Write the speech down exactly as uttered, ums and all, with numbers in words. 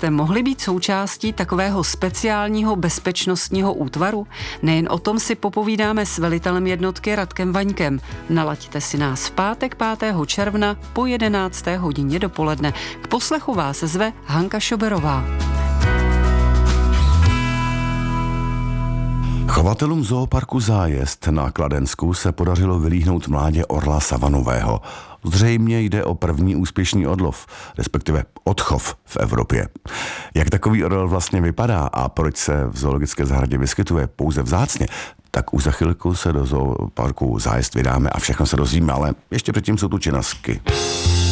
byste mohli být součástí takového speciálního bezpečnostního útvaru? Nejen o tom si popovídáme s velitelem jednotky Radkem Vaňkem. Nalaďte si nás v pátek pátého června po jedenácté hodině dopoledne. K poslechu vás zve Hanka Šoberová. Chovatelům zooparku Zájezd na Kladensku se podařilo vylíhnout mládě orla savanového. Zřejmě jde o první úspěšný odlov, respektive odchov v Evropě. Jak takový orel vlastně vypadá a proč se v zoologické zahradě vyskytuje pouze vzácně, tak už za chvilku se do zooparku Zájezd vydáme a všechno se dozvíme, ale ještě předtím jsou tu činasky.